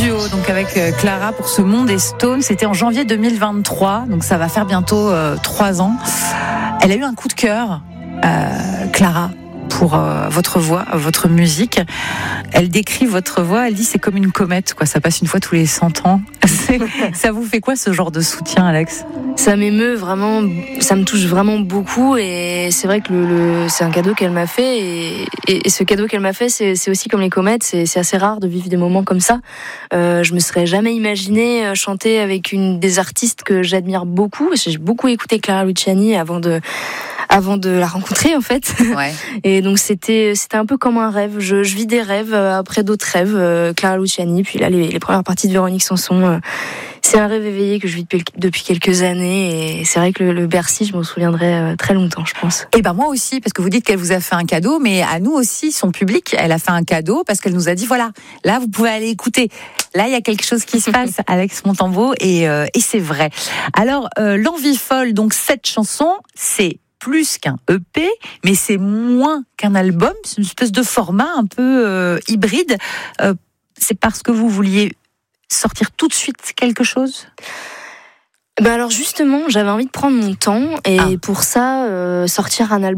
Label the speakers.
Speaker 1: duo donc avec Clara pour Ce Monde est Stone. C'était en janvier 2023, donc ça va faire bientôt 3 ans. Elle a eu un coup de cœur, Clara, pour votre voix, votre musique. Elle décrit votre voix, elle dit c'est comme une comète, quoi. Ça passe une fois tous les 100 ans. Ça vous fait quoi ce genre de soutien, Alex ?
Speaker 2: Ça m'émeut vraiment, ça me touche vraiment beaucoup et c'est vrai que c'est un cadeau qu'elle m'a fait et ce cadeau qu'elle m'a fait c'est aussi comme les comètes, c'est assez rare de vivre des moments comme ça. Je me serais jamais imaginé chanter avec une des artistes que j'admire beaucoup. J'ai beaucoup écouté Clara Luciani avant de la rencontrer en fait.
Speaker 1: Ouais.
Speaker 2: Et donc c'était un peu comme un rêve. Je vis des rêves après d'autres rêves. Clara Luciani, puis là les premières parties de Véronique Sanson. C'est un rêve éveillé que je vis depuis quelques années et c'est vrai que le Bercy, je m'en souviendrai très longtemps, je pense.
Speaker 1: Et ben moi aussi, parce que vous dites qu'elle vous a fait un cadeau, mais à nous aussi, son public, elle a fait un cadeau parce qu'elle nous a dit voilà, là vous pouvez aller écouter. Là il y a quelque chose qui se passe, Alex Montembeault et c'est vrai. Alors L'Envie folle, donc cette chanson, c'est plus qu'un EP, mais c'est moins qu'un album, c'est une espèce de format un peu hybride. C'est parce que vous vouliez sortir tout de suite quelque chose ?
Speaker 2: Alors justement, j'avais envie de prendre mon temps et pour ça, sortir un album